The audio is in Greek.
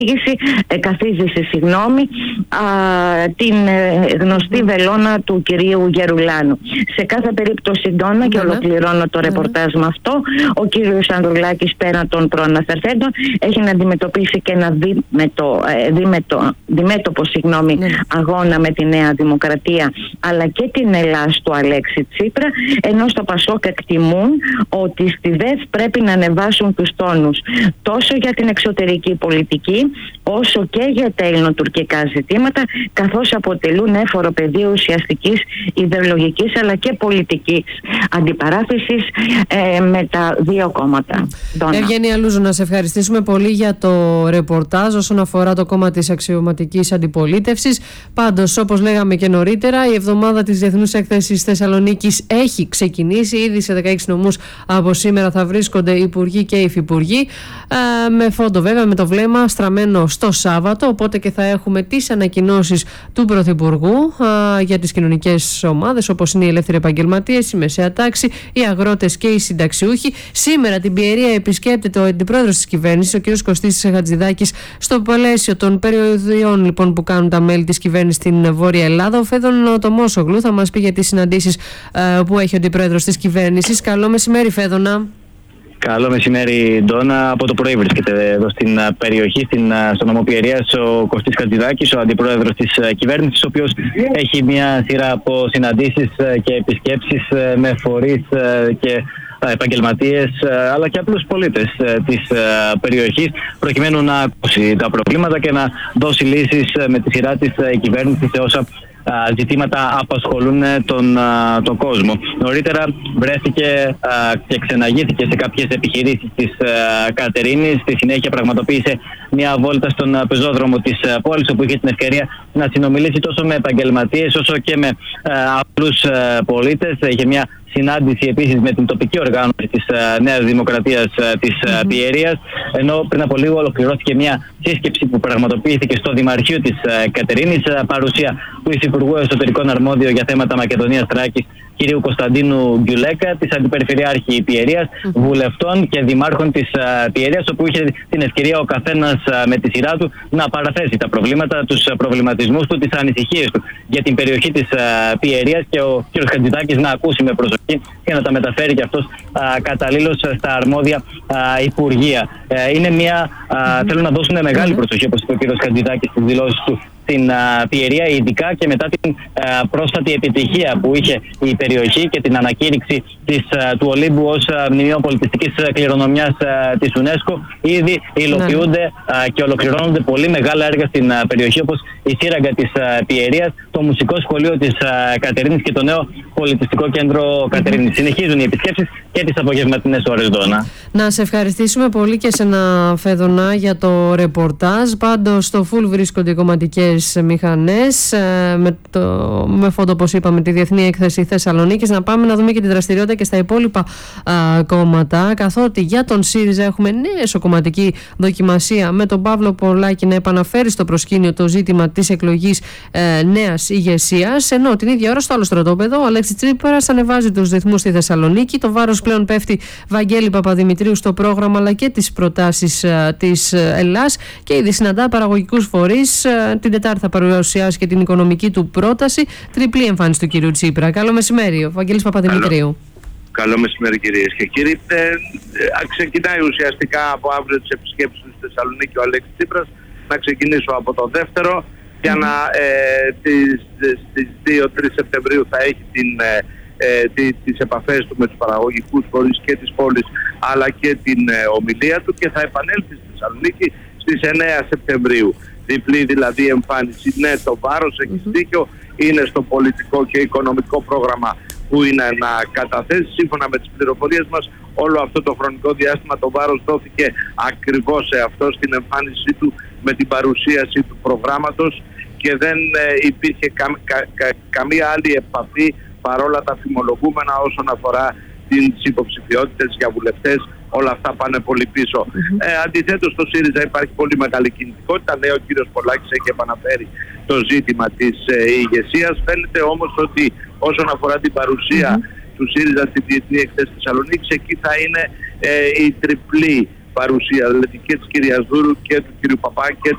καθίζηση, την γνωστή βελόνα του κυρίου Γερουλάνου. Σε κάθε περίπτωση, Ντόνα, και ολοκληρώνω το ρεπορτάζ με αυτό, ο κύριος Ανδρουλάκης, πέραν των προαναφερθέντων, έχει να αντιμετωπίσει και ένα διμέτωπο αγώνα με τη Νέα Δημοκρατία αλλά και την Ελλάς του Αλέξη Τσίπρα, ενώ στο Πασόκ εκτιμούν ότι στη ΔΕΘ πρέπει να ανεβάσουν τους τόνους τόσο για την εξωτερική πολιτική όσο και για τα ελληνοτουρκικά ζητήματα, καθώς αποτελούν έφορο πεδίο ουσιαστικής ιδεολογικής αλλά και πολιτικής αντιπαράθεσης με τα δύο κόμματα. Ευγένεια Λούζου, να σε ευχαριστήσουμε πολύ για το ρεπορτάζ όσον αφορά το κόμμα της αξιωματικής αντιπολίτευσης. Πάντως, όπως λέγαμε και νωρίτερα, η εβδομάδα της Διεθνούς Έκθεσης Θεσσαλονίκης έχει ξεκινήσει. Ήδη σε 16 νομούς από σήμερα θα βρίσκονται υπουργοί και υφυπουργοί, με φόντο βέβαια, με το βλέμμα στραμμένο στο Σάββατο, οπότε και θα έχουμε τις ανακοινώσεις του Πρωθυπουργού για τις κοινωνικές ομάδες, όπως είναι οι ελεύθεροι επαγγελματίες, η μεσαία τάξη, οι αγρότες και οι συνταξιούχοι. Σήμερα την Πιερία επισκέπτεται ο αντιπρόεδρος της κυβέρνησης, ο κ. Κωστής Χατζηδάκης, στο πλαίσιο των περιοδιών λοιπόν που κάνουν τα μέλη της κυβέρνησης στην Βόρεια Ελλάδα. Ο Φέδων Τομόσογλου θα μας πει για τις συναντήσεις που έχει ο αντιπρόεδρος της κυβέρνησης. Καλό μεσημέρι, Φέδωνα. Καλό μεσημέρι, Ντόνα. Από το πρωί βρίσκεται εδώ στην περιοχή, στο νομό Πιερίας, ο Κωστής Χατζηδάκης, ο αντιπρόεδρος της κυβέρνησης, ο οποίος έχει μια σειρά από συναντήσεις και επισκέψεις με φορείς και επαγγελματίες αλλά και απλούς πολίτες της περιοχής, προκειμένου να ακούσει τα προβλήματα και να δώσει λύσεις με τη σειρά της κυβέρνησης σε όσα ζητήματα απασχολούν τον κόσμο. Νωρίτερα βρέθηκε και ξεναγήθηκε σε κάποιες επιχειρήσεις της Κατερίνης. Στη συνέχεια πραγματοποίησε μια βόλτα στον πεζόδρομο της πόλης, όπου είχε την ευκαιρία να συνομιλήσει τόσο με επαγγελματίες όσο και με απλούς πολίτες. Είχε μια συνάντηση επίσης με την τοπική οργάνωση της Νέας Δημοκρατίας της Πιερίας, ενώ πριν από λίγο ολοκληρώθηκε μια σύσκεψη που πραγματοποιήθηκε στο Δημαρχείο της Κατερίνης, παρουσία του Υφυπουργού Εσωτερικών αρμόδιο για θέματα Μακεδονίας Θράκης, κυρίου Κωνσταντίνου Γκιουλέκα, της Αντιπεριφερειάρχη Πιερίας, βουλευτών και δημάρχων της Πιερίας, όπου είχε την ευκαιρία ο καθένας με τη σειρά του να παραθέσει τα προβλήματα, τους προβληματισμούς του, τις ανησυχίες του για την περιοχή της Πιερίας, και ο κ. Χατζηδάκης να ακούσει με προσοχή και να τα μεταφέρει και αυτός καταλήλως στα αρμόδια υπουργεία. Είναι θέλουν να δώσουν μεγάλη προσοχή, όπως είπε ο κ. Χατζηδάκης στις δηλώσεις του, στην Πιερία, ειδικά και μετά την πρόσφατη επιτυχία που είχε η περιοχή και την ανακήρυξη του Ολύμπου ως μνημείο πολιτιστικής κληρονομιάς της UNESCO. Ήδη υλοποιούνται και ολοκληρώνονται πολύ μεγάλα έργα στην περιοχή, όπως η σύραγγα της Πιερίας, το μουσικό σχολείο της Κατερίνης και το νέο πολιτιστικό κέντρο Κατερίνης. Συνεχίζουν οι επισκέψεις και τις απογευματινές ώρες, Ντόνα. Να σε ευχαριστήσουμε πολύ και σένα, Φέδωνα, για το ρεπορτάζ. Πάντως στο φουλ βρίσκονται οι κομματικές μηχανές με φόντο, όπως είπαμε, τη Διεθνή Έκθεση Θεσσαλονίκης. Να πάμε να δούμε και τη δραστηριότητα και στα υπόλοιπα κόμματα, καθότι για τον ΣΥΡΙΖΑ έχουμε νέα εσωκομματική δοκιμασία, με τον Παύλο Πολάκη να επαναφέρει στο προσκήνιο το ζήτημα της εκλογής νέας ηγεσίας, ενώ την ίδια ώρα στο άλλο στρατόπεδο ο Αλέξης Τσίπρας ανεβάζει τους ρυθμούς στη Θεσσαλονίκη. Το βάρος πλέον πέφτει, Βαγγέλη Παπαδημητρίου, στο πρόγραμμα αλλά και τις προτάσεις της Ελλάς, και ήδη συναντά παραγωγικούς φορείς. Την Τετάρτη θα παρουσιάσει και την οικονομική του πρόταση. Τριπλή εμφάνιση του κυρίου Τσίπρα. Καλό μεσημέρι, ο Βαγγέλης Παπαδημητρίου. Καλό μεσημέρι, κυρίες και κύριοι. Ξεκινάει ουσιαστικά από αύριο τις επισκέψεις στη Θεσσαλονίκη ο Αλέξης Τσίπρας. Να ξεκινήσω από το δεύτερο, για να στις 2-3 Σεπτεμβρίου θα έχει τις επαφές του με τους παραγωγικούς φορείς και της πόλης, αλλά και την ομιλία του, και θα επανέλθει στη Θεσσαλονίκη στις 9 Σεπτεμβρίου. Διπλή δηλαδή εμφάνιση. Ναι, το βάρος, έχεις δίκιο, είναι στο πολιτικό και οικονομικό πρόγραμμα που είναι να καταθέσει. Σύμφωνα με τις πληροφορίες μας, όλο αυτό το χρονικό διάστημα το βάρος δόθηκε ακριβώς σε αυτό, στην εμφάνισή του, με την παρουσίαση του προγράμματος, και δεν υπήρχε καμία άλλη επαφή, παρόλα τα φημολογούμενα, όσον αφορά τις υποψηφιότητες για βουλευτές. Όλα αυτά πάνε πολύ πίσω. Αντιθέτως, στο ΣΥΡΙΖΑ υπάρχει πολύ μεγάλη κινητικότητα. Ναι, ο κύριος Πολάκης έχει επαναφέρει το ζήτημα της ηγεσίας. Φαίνεται όμως ότι όσον αφορά την παρουσία του ΣΥΡΙΖΑ στη Διεθνή Έκθεση Θεσσαλονίκης, εκεί θα είναι η τριπλή παρουσία, δηλαδή και της κυρίας Δούρου και του κύριου Παπά και